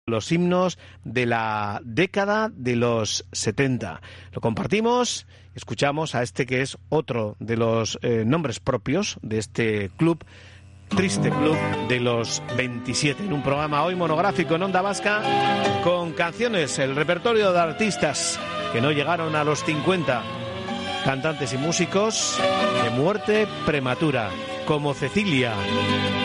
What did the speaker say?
los himnos de la década de los 70. Lo compartimos, escuchamos a este que es otro de los nombres propios de este club, Triste Club de los 27, en un programa hoy monográfico en Onda Vasca con canciones, el repertorio de artistas que no llegaron a los 50, cantantes y músicos de muerte prematura, como Cecilia.